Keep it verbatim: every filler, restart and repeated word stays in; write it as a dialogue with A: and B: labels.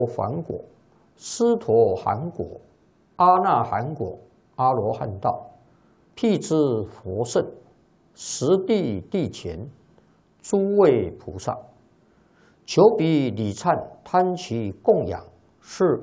A: 梵果、斯陀含果、阿那含果、阿罗汉道，辟支佛圣，十地地前，诸位菩萨，求彼礼忏，贪其供养，是